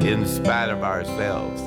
in spite of ourselves.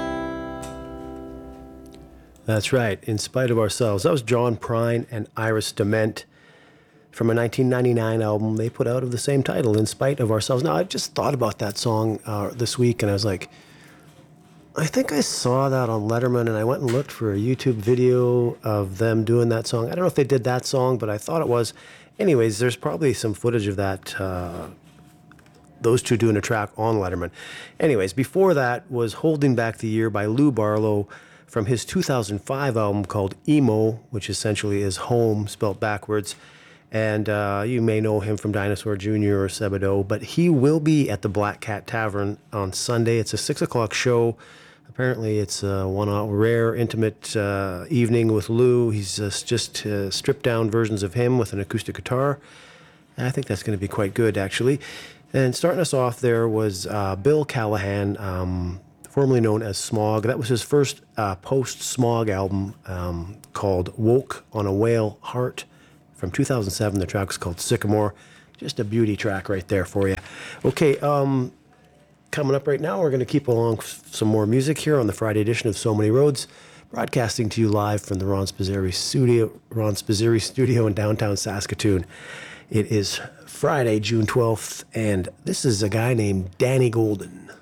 That's right, In Spite of Ourselves. That was John Prine and Iris Dement from a 1999 album they put out of the same title, In Spite of Ourselves. Now, I just thought about that song this week, and I was like, I think I saw that on Letterman, and I went and looked for a YouTube video of them doing that song. I don't know if they did that song, but I thought it was. Anyways, there's probably some footage of that, those two doing a track on Letterman. Anyways, before that was Holding Back the Year by Lou Barlow from his 2005 album called Emo, which essentially is home spelt backwards. And you may know him from Dinosaur Jr. or Sebadoh, but he will be at the Black Cat Tavern on Sunday. It's a 6 o'clock show. Apparently, it's a rare, intimate evening with Lou. He's just stripped down versions of him with an acoustic guitar. And I think that's going to be quite good, actually. And starting us off there was Bill Callahan, formerly known as Smog. That was his first post-Smog album called Woke on a Whale Heart from 2007. The track was called Sycamore. Just a beauty track right there for you. Okay, coming up right now, we're going to keep along some more music here on the Friday edition of So Many Roads, broadcasting to you live from the Ron Spazzeri studio in downtown Saskatoon. It is Friday, June 12th, and this is a guy named Danny Golden.